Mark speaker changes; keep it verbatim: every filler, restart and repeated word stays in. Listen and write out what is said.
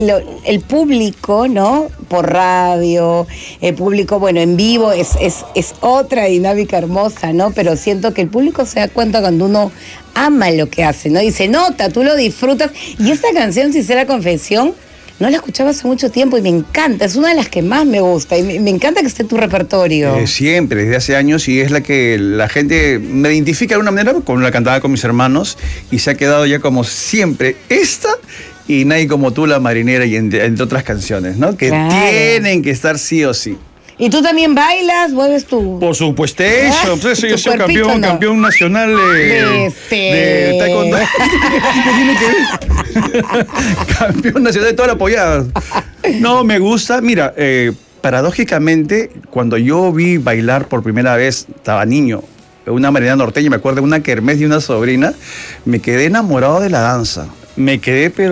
Speaker 1: Lo, el público, ¿no? Por radio, el público, bueno, en vivo es, es, es otra dinámica hermosa, ¿no? Pero siento que el público se da cuenta cuando uno ama lo que hace, ¿no? Y se nota, tú lo disfrutas. Y esta canción, Sincera Confesión, no la escuchaba hace mucho tiempo y me encanta, es una de las que más me gusta y me, me encanta que esté en tu repertorio.
Speaker 2: Eh, siempre, desde hace años, y es la que la gente me identifica de alguna manera, con la cantaba con mis hermanos y se ha quedado ya como siempre esta y Nadie como tú, La Marinera y entre, entre otras canciones, ¿no? Que claro, tienen que estar sí o sí.
Speaker 1: ¿Y tú también bailas? ¿Mueves tu...?
Speaker 2: Por supuesto, ¿Ah? Pues yo soy campeón, ¿no? campeón nacional de,
Speaker 1: este...
Speaker 2: de taekwondo. Campeón nacional de toda la apoyada. No, me gusta. Mira, eh, paradójicamente, cuando yo vi bailar por primera vez, estaba niño, una marinera norteña, me acuerdo de una kermés de una sobrina, me quedé enamorado de la danza. Me quedé, pero